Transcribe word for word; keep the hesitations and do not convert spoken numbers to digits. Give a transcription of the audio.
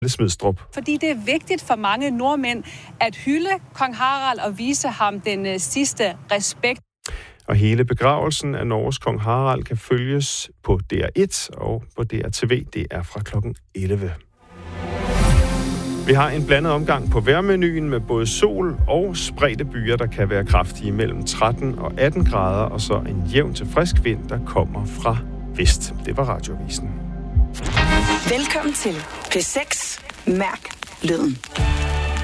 Smidstrup. Fordi det er vigtigt for mange nordmænd at hylde kong Harald og vise ham den sidste respekt. Og hele begravelsen af Norges kong Harald kan følges på D R et og på D R T V. Det er fra klokken elleve. Vi har en blandet omgang på vejrmenuen med både sol og spredte byer, der kan være kraftige mellem tretten og atten grader, og så en jævn til frisk vind, der kommer fra vest. Det var Radioavisen. Velkommen til P seks. Mærk lyden.